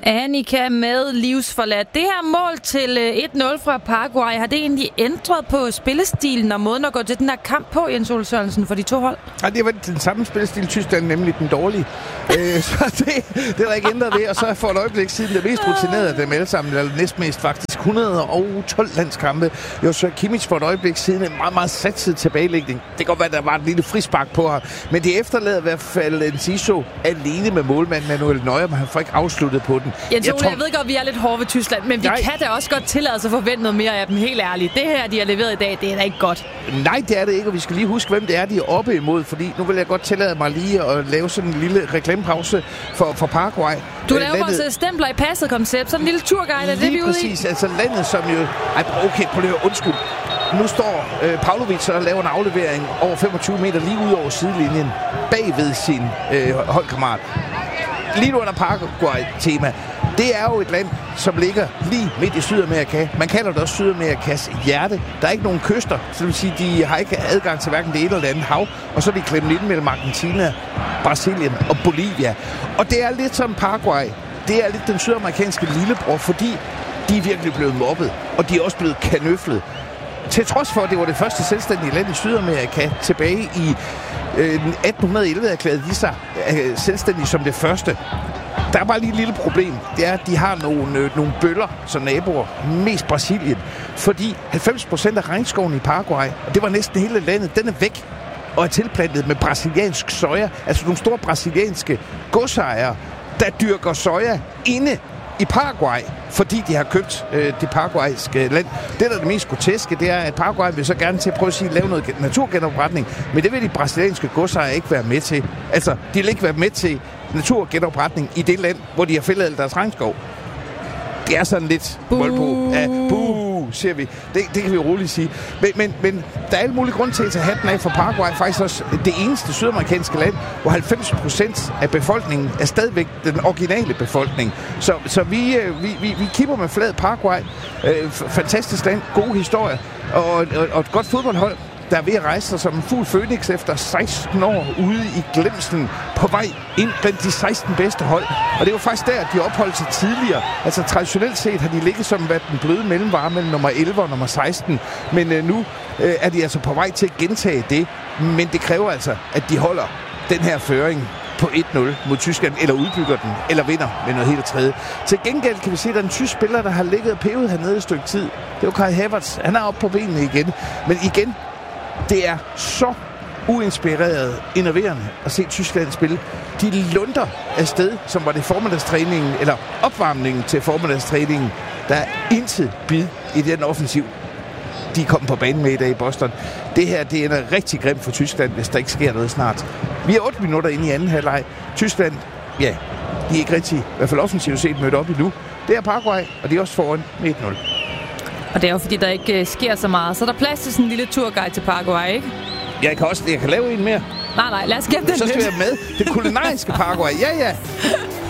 Annika med livsforladt. Det her mål til 1-0 fra Paraguay, har det egentlig ændret på spillestilen og måden at gå til den her kamp på, Jens Ole Sørensen, for de to hold? Ja, det var den samme spillestil, Tyskland, nemlig den dårlige. Så det er der ikke ændret ved. Og så for et øjeblik siden det mest rutinerede af dem alle sammen, eller næstmest faktisk 112 landskampe. Joshua Kimmich for et øjeblik siden en meget, meget satset tilbagelægning. Det kan godt være, der var et lille frispark på her. Men det efterlader i hvert fald Enciso alene med målmanden Manuel Neuer, men han får ikke afsluttet på den. Jens Ole, jeg ved godt, at vi er lidt hårde ved Tyskland, men vi kan da også godt tillade os at forvente noget mere af dem, helt ærligt. Det her, de har leveret i dag, det er da ikke godt. Nej, det er det ikke, og vi skal lige huske, hvem det er, de er oppe imod, fordi nu vil jeg godt tillade mig lige at lave sådan en lille reklamepause for Paraguay. Du laver vores stempler i passet koncept, sådan en lille turguide, det vi ude i. Præcis, altså landet, som jo... Okay, prøv lige at undskyld. Nu står Pavlovic og laver en aflevering over 25 meter lige ud over sidelinjen, bagved sin holdkammerat. Lige nu under Paraguay-tema. Det er jo et land, som ligger lige midt i Sydamerika. Man kalder det også Sydamerikas hjerte. Der er ikke nogen kyster, så det vil sige, de har ikke adgang til hverken det ene eller det andet hav. Og så er de klemt ind mellem Argentina, Brasilien og Bolivia. Og det er lidt som Paraguay. Det er lidt den sydamerikanske lillebror, fordi de er virkelig blevet mobbet. Og de er også blevet kanøflet. Til trods for, at det var det første selvstændige land i Sydamerika tilbage i 1811 erklærede de sig selvstændige som det første. Der er bare lige et lille problem. Det er, at de har nogle bøller som naboer, mest Brasilien. Fordi 90% af regnskoven i Paraguay, og det var næsten hele landet, den er væk og er tilplantet med brasiliansk soja. Altså nogle store brasilianske godsejere, der dyrker soja inde i Paraguay, fordi de har købt det paraguayske land. Det, der er det mest groteske, det er, at Paraguay vil så gerne til at prøve at lave noget naturgenopretning, men det vil de brasilianske godsejere ikke være med til. Altså, de vil ikke være med til naturgenopretning i det land, hvor de har fældet al deres regnskov. Det er sådan lidt vold på. Ja, siger vi. Det kan vi roligt sige. Men der er alle mulige grunde til at tage hatten af for Paraguay. Faktisk også det eneste sydamerikanske land, hvor 90% af befolkningen er stadigvæk den originale befolkning. Så vi kipper med flad Paraguay. Fantastisk land. God historie. Og et godt fodboldhold, der er ved at rejse sig som en fugl Phoenix efter 16 år ude i glemslen på vej ind blandt de 16 bedste hold. Og det var faktisk der, de opholdt sig tidligere. Altså traditionelt set har de ligget som den bløde mellemvare mellem nummer 11 og nummer 16. Men nu er de altså på vej til at gentage det. Men det kræver altså, at de holder den her føring på 1-0 mod Tyskland, eller udbygger den, eller vinder med noget helt tredje. Til gengæld kan vi se, at der er en tysk spiller, der har ligget og pevet hernede et stykke tid. Det var Kai Havertz. Han er oppe på benene igen. Men igen, det er så uinspireret, innoverende at se Tyskland spille. De lunder afsted, som var det formiddagstræningen, eller opvarmningen til formiddagstræningen. Der er intet bid i den offensiv, de kom på banen med i dag i Boston. Det her, det ender rigtig grimt for Tyskland, hvis der ikke sker noget snart. Vi er 8 minutter inde i anden halvleg. Tyskland, ja, de er ikke rigtig, i hvert fald offensivt set, mødt op endnu. Det er Paraguay, og de er også foran med 1-0. Og det er jo fordi, der ikke sker så meget. Så er der plads til sådan en lille turguide til Paraguay, ikke? Jeg kan lave en mere. Nej, lad os gemme den. Så skal jeg med. Det kulinariske Paraguay. Ja.